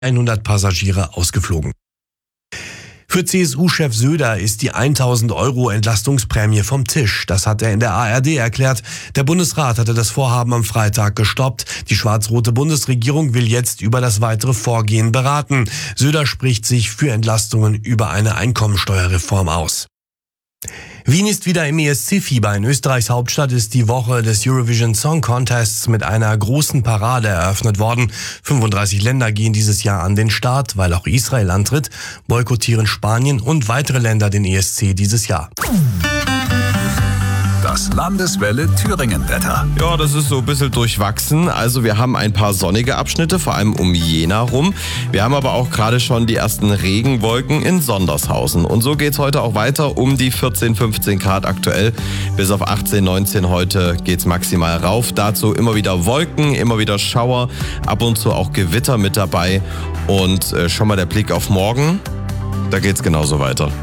100 Passagiere ausgeflogen. Für CSU-Chef Söder ist die 1.000 € Entlastungsprämie vom Tisch. Das hat er in der ARD erklärt. Der Bundesrat hatte das Vorhaben am Freitag gestoppt. Die schwarz-rote Bundesregierung will jetzt über das weitere Vorgehen beraten. Söder spricht sich für Entlastungen über eine Einkommensteuerreform aus. Wien ist wieder im ESC-Fieber. In Österreichs Hauptstadt ist die Woche des Eurovision Song Contests mit einer großen Parade eröffnet worden. 35 Länder gehen dieses Jahr an den Start, weil auch Israel antritt, boykottieren Spanien und weitere Länder den ESC dieses Jahr. Das Landeswelle Thüringen-Wetter. Ja, das ist so ein bisschen durchwachsen. Also wir haben ein paar sonnige Abschnitte, vor allem um Jena rum. Wir haben aber auch gerade schon die ersten Regenwolken in Sondershausen. Und so geht's heute auch weiter, um die 14, 15 Grad aktuell. Bis auf 18, 19 heute geht's maximal rauf. Dazu immer wieder Wolken, immer wieder Schauer, ab und zu auch Gewitter mit dabei. Und schon mal der Blick auf morgen, da geht's genauso weiter.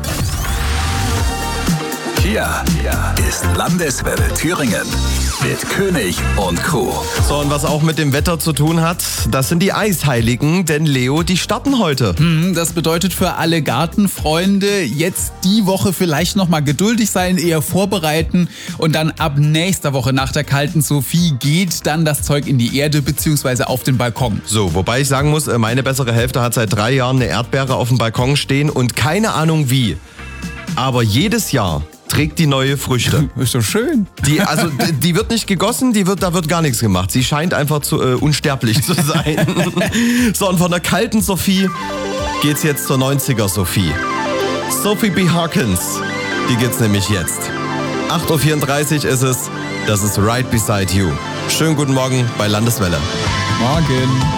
Hier ist Landeswelle Thüringen mit König und Crew. So, und was auch mit dem Wetter zu tun hat, das sind die Eisheiligen, denn Leo, die starten heute. Das bedeutet für alle Gartenfreunde jetzt die Woche vielleicht nochmal geduldig sein, eher vorbereiten und dann ab nächster Woche nach der kalten Sophie geht dann das Zeug in die Erde bzw. auf den Balkon. So, wobei ich sagen muss, meine bessere Hälfte hat seit 3 Jahren eine Erdbeere auf dem Balkon stehen und keine Ahnung wie. Aber jedes Jahr trägt die neue Früchte. Ist doch schön. Die wird nicht gegossen, da wird gar nichts gemacht. Sie scheint einfach unsterblich zu sein. So, und von der kalten Sophie geht's jetzt zur 90er Sophie. Sophie B. Harkins, die geht's nämlich jetzt. 8.34 Uhr ist es, das ist Right Beside You. Schönen guten Morgen bei Landeswelle. Morgen.